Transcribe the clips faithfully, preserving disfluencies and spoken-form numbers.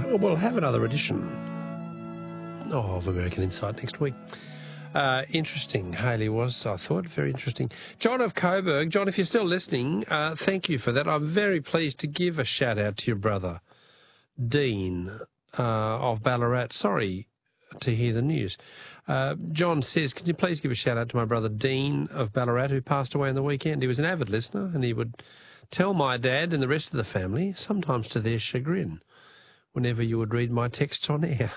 we'll have another edition of American Insight next week. Uh, interesting, Hayley was, I thought, very interesting. John of Coburg. John, if you're still listening, uh, thank you for that. I'm very pleased to give a shout-out to your brother, Dean uh, of Ballarat. Sorry to hear the news. Uh, John says, can you please give a shout-out to my brother, Dean of Ballarat, who passed away on the weekend. He was an avid listener, and he would tell my dad and the rest of the family, sometimes to their chagrin, whenever you would read my texts on air.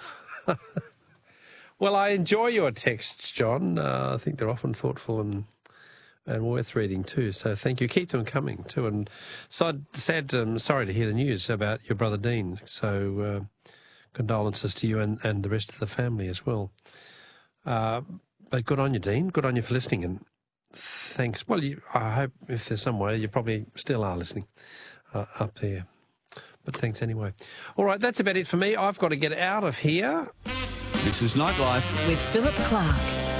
Well, I enjoy your texts, John. Uh, I think they're often thoughtful and and worth reading too. So thank you. Keep them coming too. And sad, sad um, sorry to hear the news about your brother Dean. So uh, condolences to you and, and the rest of the family as well. Uh, but good on you, Dean. Good on you for listening. And thanks. Well, you, I hope if there's some way, you probably still are listening uh, up there. But thanks anyway. All right, that's about it for me. I've got to get out of here. This is Nightlife with Philip Clark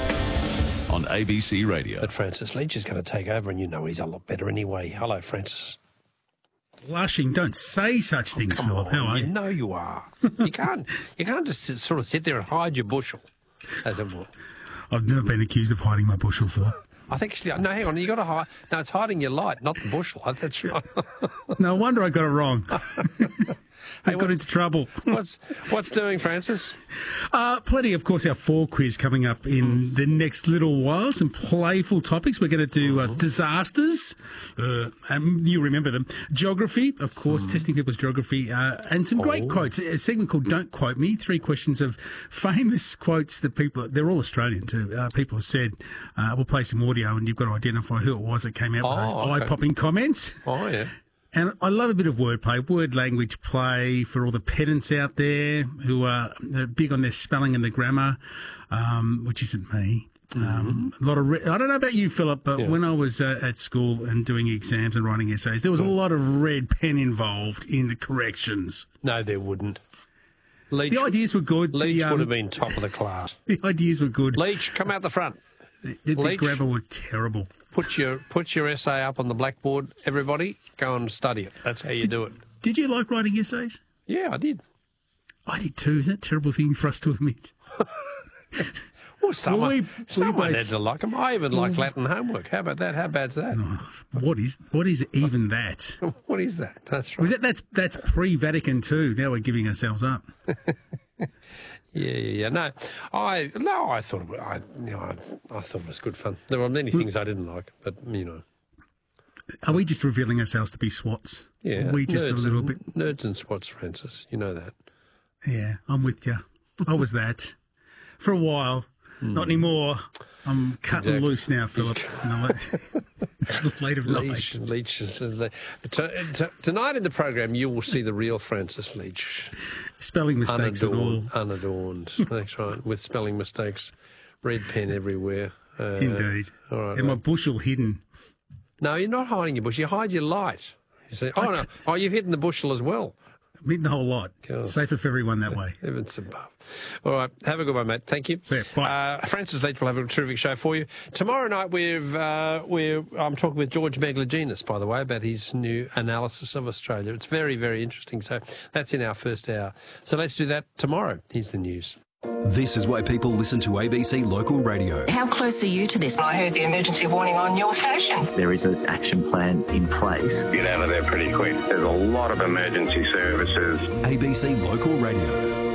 on A B C Radio. But Francis Leach is going to take over, and you know he's a lot better anyway. Hello, Francis. Blushing, don't say such things, oh, Philip. How are you? You know you are. you can't. You can't just sort of sit there and hide your bushel, as it were. I've never been accused of hiding my bushel, Philip. I think actually, no, hang on. You got to hide. No, it's hiding your light, not the bushel. That's right. No wonder I got it wrong. I Hey, got into trouble. what's what's doing, Francis? Uh, plenty, of course, our fall quiz coming up in mm. the next little while. Some playful topics. We're going to do uh, disasters. Uh, um, you remember them. Geography, of course, mm. testing people's geography. Uh, and some great oh. quotes. A segment called Don't Quote Me. Three questions of famous quotes that people, they're all Australian too, uh, people have said. Uh, we'll play some audio and you've got to identify who it was that came out with oh, those okay. eye-popping comments. Oh, yeah. And I love a bit of wordplay, word language play for all the pedants out there who are big on their spelling and the grammar, um, which isn't me. Mm-hmm. Um, a lot of re- I don't know about you, Philip, but yeah. when I was uh, at school and doing exams and writing essays, there was a lot of red pen involved in the corrections. No, there wouldn't. Leach, the ideas were good. Leach the, um, would have been top of the class. The ideas were good. Leach, come out the front. The, the, the grammar were terrible. Put your put your essay up on the blackboard, everybody. Go and study it. That's how you did, do it. Did you like writing essays? Yeah, I did. I did too. Is that a terrible thing for us to admit? Well, someone, well, we, someone we had to like them. I even like Latin homework. How about that? How bad's that? Oh, what is what is even that? What is that? That's right. Was that, that's that's pre-Vatican two. Now we're giving ourselves up. Yeah, yeah, yeah. No, I no, I thought it was, I, you know, I, I thought it was good fun. There were many things I didn't like, but you know. Are we just revealing ourselves to be swats? Yeah, Are we just nerds a little and, bit nerds and swats, Francis. You know that. Yeah, I'm with you. I was that for a while. Mm. Not anymore. I'm cutting exactly. loose now, Philip. Late of night. Leach, Leach is, uh, t- t- tonight in the program, you will see the real Francis Leach. Spelling mistakes unadorned, and all. Unadorned. That's right. With spelling mistakes, red pen everywhere. Uh, Indeed. All right. And right. my bushel hidden. No, you're not hiding your bushel. You hide your light. You say, oh no, oh you've hidden the bushel as well. Hidden the whole lot. Cool. Safer for everyone that way. Heavens above. All right. Have a good one, mate. Thank you. See you. Bye. Uh, Francis Leach will have a terrific show for you. Tomorrow night, we've, uh, we're, I'm talking with George Megalogenis, by the way, about his new analysis of Australia. It's very, very interesting. So that's in our first hour. So let's do that tomorrow. Here's the news. This is why people listen to A B C Local Radio. How close are you to this? I heard the emergency warning on your station. There is an action plan in place. Get out of there pretty quick. There's a lot of emergency services. A B C Local Radio.